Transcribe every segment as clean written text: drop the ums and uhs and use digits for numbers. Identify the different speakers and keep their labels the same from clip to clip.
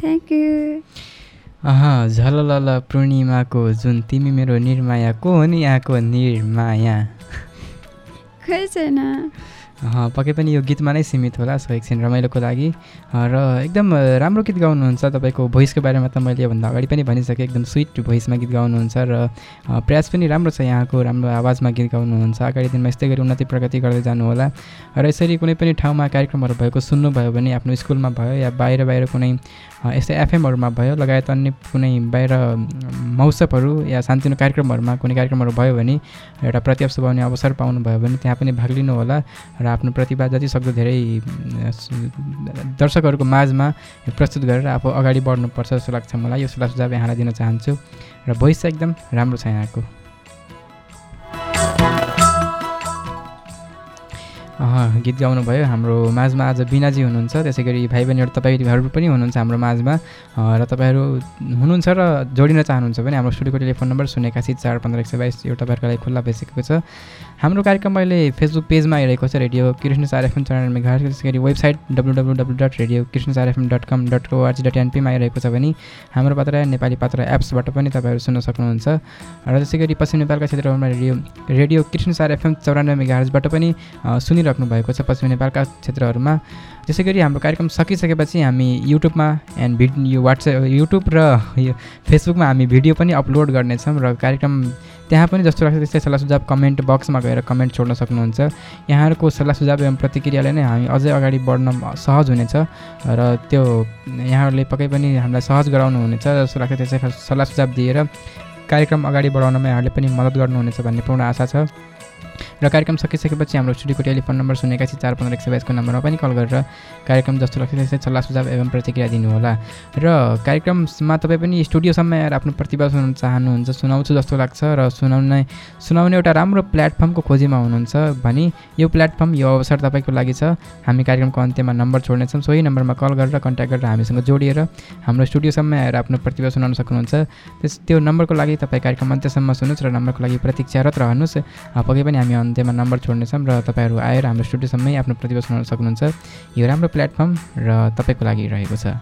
Speaker 1: Thank you.
Speaker 2: झललल पूर्णिमाको जुन तिमी मेरो निर्माया को हो नि यहाँको निर्माया?
Speaker 1: खै छैन।
Speaker 2: पक्कै पनि यो गीतमा नै सीमित होला सो एकछिन रमाइलोको लागि। र एकदम राम्रो गीत गाउनुहुन्छ। तपाईँको भोइसको बारेमा त मैले योभन्दा अगाडि पनि भनिसकेँ, एकदम स्विट भोइसमा गीत गाउनुहुन्छ र प्रयास पनि राम्रो छ यहाँको, राम्रो आवाजमा गीत गाउनुहुन्छ। अगाडि दिनमा यस्तै गरी उन्नति प्रगति गर्दै जानुहोला। र यसरी कुनै पनि ठाउँमा कार्यक्रमहरू भएको सुन्नुभयो भने आफ्नो स्कुलमा भयो या बाहिर कुनै यस्तै एफएमहरूमा भयो लगायत अन्य कुनै बाहिर महोत्सवहरू या सानोतिनो कार्यक्रमहरूमा कुनै कार्यक्रमहरू भयो भने एउटा प्रतिभा सुभाउने अवसर पाउनुभयो भने त्यहाँ पनि भाग लिनुहोला र आफ्नो प्रतिभा जति सक्दो धेरै दर्शकहरूको माझमा प्रस्तुत गरेर आफू अगाडि बढ्नुपर्छ जस्तो लाग्छ मलाई। यो सल्लाह सुझाव यहाँलाई दिन चाहन्छु। र भोइस चाहिँ एकदम राम्रो छ यहाँको। गीत गाउनुभयो। हाम्रो माझमा आज बिनाजी हुनुहुन्छ, त्यसै गरी भाइ बहिनीहरू तपाईँहरू पनि हुनुहुन्छ हाम्रो माझमा। र तपाईँहरू हुनुहुन्छ र जोडिन चाहनुहुन्छ भने हाम्रो स्टुडियोको टेलिफोन नम्बर 081 415 122 यो तपाईँहरूको लागि खुल्ला भइसकेको छ। हाम्रो कार्यक्रम अहिले फेसबुक पेजमा आइरहेको छ, रेडियो कृष्ण सार एफएम 94 मेगाहर्ज। त्यसै गरी वेबसाइट www.radiokrishnasarfm.com.or.np मा आइरहेको छ भने हाम्रो पात्र नेपाली पात्र एप्सबाट पनि तपाईँहरू सुन्न सक्नुहुन्छ। र त्यसै गरी पश्चिम नेपालका क्षेत्रहरूमा रेडियो कृष्ण सार एफएम 94 मेगाहर्जबाट पनि सुनिराख्नु भएको छ पश्चिम नेपालका क्षेत्रहरूमा। त्यसै गरी हाम्रो कार्यक्रम सकिसकेपछि हामी युट्युबमा युट्युब र फेसबुकमा हामी भिडियो पनि अपलोड गर्नेछौँ र कार्यक्रम त्यहाँ पनि जस्तो लाग्छ त्यस्तै सल्लाह सुझाव कमेन्ट बक्समा गएर कमेन्ट छोड्न सक्नुहुन्छ। यहाँहरूको सल्लाह सुझाव एवं प्रतिक्रियाले नै हामी अझै अगाडि बढ्न सहज हुनेछ र त्यो यहाँहरूले पक्कै पनि हामीलाई सहज गराउनु हुनेछ जस्तो लाग्छ। त्यसै सल्लाह सुझाव दिएर कार्यक्रम अगाडि बढाउनमा यहाँहरूले पनि मद्दत गर्नुहुनेछ भन्ने पूर्ण आशा छ। र कार्यक्रम सकिसकेपछि हाम्रो स्टुडियोको टेलिफोन नम्बर 081 415 122 को नम्बरमा पनि कल गरेर कार्यक्रम जस्तो लाग्छ त्यसै सल्लाह सुझाव एवं प्रतिक्रिया दिनुहोला। र कार्यक्रममा तपाईँ पनि स्टुडियोसम्म आएर आफ्नो प्रतिभा सुनाउन चाहनुहुन्छ, सुनाउँछु जस्तो लाग्छ र सुनाउने एउटा राम्रो प्लेटफर्मको खोजीमा हुनुहुन्छ भने यो प्लेटफर्म यो अवसर तपाईँको लागि छ। हामी कार्यक्रमको अन्त्यमा नम्बर छोड्नेछौँ, सोही नम्बरमा कल गरेर कन्ट्याक्ट गरेर हामीसँग जोडिएर हाम्रो स्टुडियोसम्म आएर आफ्नो प्रतिभा सुनाउन सक्नुहुन्छ। त्यो नम्बरको लागि तपाईँ कार्यक्रम अन्त्यसम्म सुन्नुहोस् र नम्बरको लागि प्रतीक्षारत रहनुहोस्। पक्कै पनि हामी अन्त्यमा नम्बर छोड्नेछौँ र तपाईँहरू आएर हाम्रो स्टुडियोसम्मै आफ्नो प्रतिभा सुनाउन सक्नुहुन्छ। यो राम्रो प्लेटफर्म र तपाईँको लागि रहेको छ।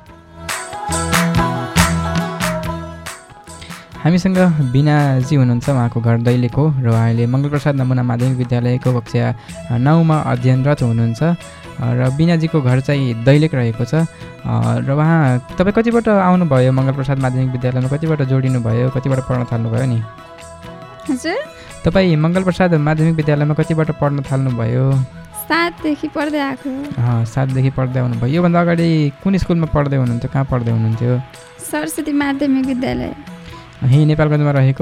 Speaker 2: हामीसँग बिनाजी हुनुहुन्छ, उहाँको घर दैलेख हो र उहाँले मङ्गलप्रसाद नमुना माध्यमिक विद्यालयको कक्षा 9मा अध्ययनरत हुनुहुन्छ र बिनाजीको घर चाहिँ दैलेख रहेको छ। र उहाँ तपाईँ कतिबाट आउनुभयो मङ्गलप्रसाद माध्यमिक विद्यालयमा, कतिबाट जोडिनु भयो, कतिबाट पढ्न थाल्नुभयो नि?
Speaker 1: हजुर,
Speaker 2: तपाईँ मङ्गलप्रसाद माध्यमिक विद्यालयमा कतिबाट पढ्न थाल्नुभयो?
Speaker 1: 7 देखि पढ्दै आएको।
Speaker 2: 7 देखि पढ्दै आउनुभयो। योभन्दा अगाडि कुन स्कुलमा पढ्दै हुनुहुन्थ्यो, कहाँ पढ्दै हुनुहुन्थ्यो?
Speaker 1: सरस्वती माध्यमिक विद्यालय,
Speaker 2: यहीँ नेपालगञ्जमा रहेको?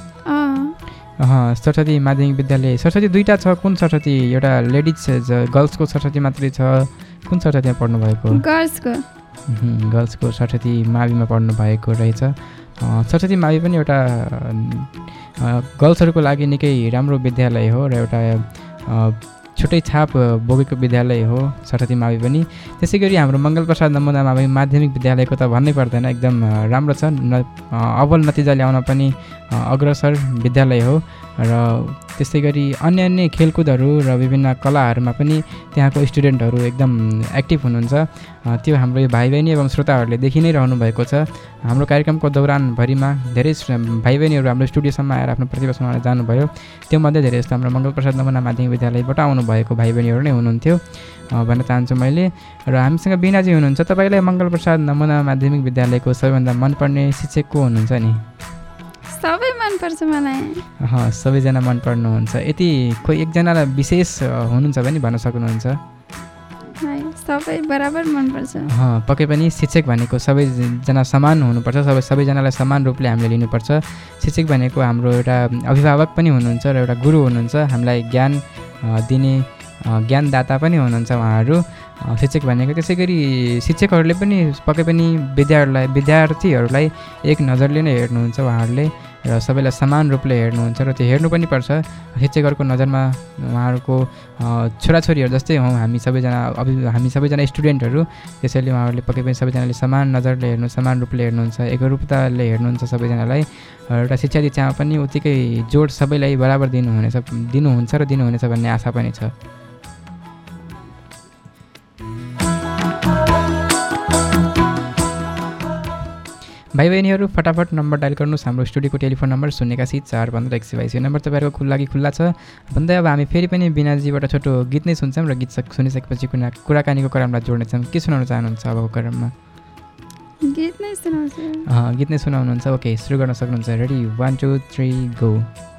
Speaker 2: सरस्वती माध्यमिक विद्यालय। सरस्वती दुईवटा छ, कुन सरस्वती? एउटा लेडिज गर्ल्सको सरस्वती मात्रै छ, कुन सरस्वतीमा पढ्नु भएको? गर्ल्सको सरस्वती माविमा पढ्नु भएको रहेछ। सरस्वती मावि पनि एउटा गर्ल्सहरूको लागि निकै राम्रो विद्यालय हो र एउटा छुट्टै छाप बोकेको विद्यालय हो सरस्वती मावि पनि। त्यसै गरी हाम्रो मङ्गलप्रसाद नमुना माध्यमिक विद्यालयको त भन्नै पर्दैन, एकदम राम्रो छ। अव्वल नतिजा ल्याउन पनि अग्रसर विद्यालय हो र त्यसै गरी अन्य खेलकुदहरू र विभिन्न कलाहरूमा पनि त्यहाँको स्टुडेन्टहरू एकदम एक्टिभ हुनुहुन्छ। त्यो हाम्रो भाइ बहिनी एवं श्रोताहरूले देखि नै रहनु भएको छ। हाम्रो कार्यक्रमको दौरानभरिमा धेरै भाइ बहिनीहरू हाम्रो स्टुडियोसम्म आएर आफ्नो प्रतिभा सुनाउन जानुभयो। त्योमध्ये धेरै जस्तो हाम्रो मङ्गलप्रसाद नमुना माध्यमिक विद्यालयबाट आउनुभएको भाइ बहिनीहरू नै हुनुहुन्थ्यो भन्न चाहन्छु मैले। र हामीसँग बिनाजी हुनुहुन्छ। तपाईँलाई मङ्गलप्रसाद नमुना माध्यमिक विद्यालयको सबैभन्दा मनपर्ने शिक्षक को हुनुहुन्छ नि?
Speaker 1: सबै मनपर्छ मलाई।
Speaker 2: सबैजना मन पर्नुहुन्छ। यति कोही एकजनालाई विशेष हुनुहुन्छ भने भन्न सक्नुहुन्छ?
Speaker 1: सबै बराबर मनपर्छ।
Speaker 2: पक्कै पनि शिक्षक भनेको सबैजना समान हुनुपर्छ, सबैजनालाई समान रूपले हामीले लिनुपर्छ। शिक्षक भनेको हाम्रो एउटा अभिभावक पनि हुनुहुन्छ र एउटा गुरु हुनुहुन्छ, हामीलाई ज्ञान दिने ज्ञानदाता पनि हुनुहुन्छ उहाँहरू शिक्षक भनेको। त्यसै गरी शिक्षकहरूले पनि पक्कै पनि विद्यार्थीहरूलाई एक नजरले नै हेर्नुहुन्छ उहाँहरूले र सबैलाई समान रूपले हेर्नुहुन्छ र त्यो हेर्नु पनि पर्छ। शिक्षकहरूको नजरमा उहाँहरूको छोराछोरीहरू जस्तै हौँ हामी सबैजना स्टुडेन्टहरू, त्यसैले उहाँहरूले पक्कै पनि सबैजनाले समान नजरले समान रूपले हेर्नुहुन्छ, एकरूपताले हेर्नुहुन्छ सबैजनालाई। एउटा शिक्षा दीक्षामा पनि उत्तिकै जोड सबैलाई बराबर दिनुहुन्छ र दिनुहुनेछ भन्ने आशा पनि छ। भाइ बहिनीहरू फटाफट नम्बर डायल गर्नुहोस्। हाम्रो स्टुडियोको टेलिफोन नम्बर 081 415 122 यो नम्बर तपाईँहरूको लागि खुल्ला छ। भन्दै अब हामी फेरि पनि बिनाजीबाट छोटो गीत नै सुन्छौँ र गीत सुनिसकेपछि कुराकानीको क्रमलाई जोड्नेछौँ। के सुनाउन चाहनुहुन्छ अबको क्रममा?
Speaker 1: गीत नै सुनाउँछु।
Speaker 2: गीत नै सुनाउनुहुन्छ? ओके, सुरु गर्न सक्नुहुन्छ। Ready 1 2 3 go.